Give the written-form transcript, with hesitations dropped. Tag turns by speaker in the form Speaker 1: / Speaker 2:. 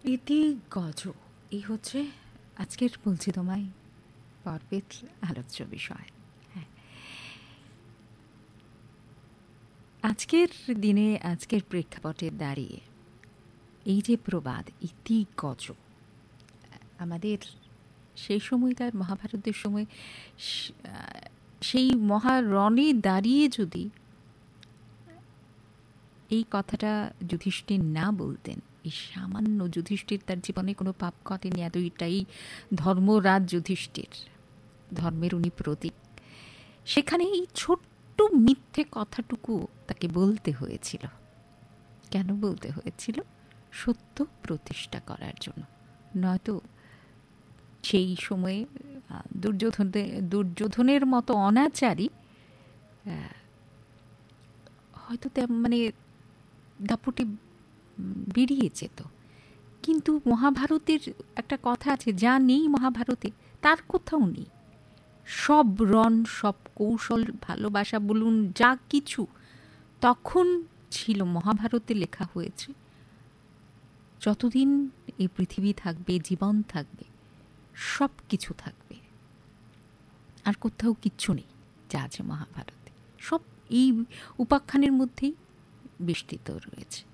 Speaker 1: ইতি গজ, এই হচ্ছে আজকের বলছি তোমায় পর্বের আলোচ্য বিষয়। হ্যাঁ, আজকের দিনে আজকের প্রেক্ষাপটে দাঁড়িয়ে এই যে প্রবাদ ইতি গজ, আমাদের সেই সময়কার মহাভারতের সময় সেই মহারণে দাঁড়িয়ে যদি এই কথাটা যুধিষ্ঠির না বলতেন, এই সামান্য যুধিষ্ঠির, তার জীবনে কোনো পাপ ঘটেনি, এতটাই ধর্মরাজ যুধিষ্ঠির, ধর্মের উনি প্রতীক, সেখানে এই ছোট্ট মিথ্যে কথাটুকু তাকে বলতে হয়েছিল। কেন বলতে হয়েছিল? সত্য প্রতিষ্ঠা করার জন্য। নয়তো সেই সময়ে দুর্যোধনের মতো অনাচারী হয়তো মানে দাপটে বেরিয়ে যেত। কিন্তু মহাভারতের একটা কথা আছে, যা নেই মহাভারতে তার কোথাও নেই। সব রণ, সব কৌশল, ভালোবাসা বলুন, যা কিছু তখন ছিল মহাভারতে লেখা হয়েছে। যতদিন এই পৃথিবী থাকবে, জীবন থাকবে, সব কিছু থাকবে। আর কোথাও কিচ্ছু নেই যা আছে মহাভারতে, সব এই উপাখ্যানের মধ্যেই বেষ্টিত রয়েছে।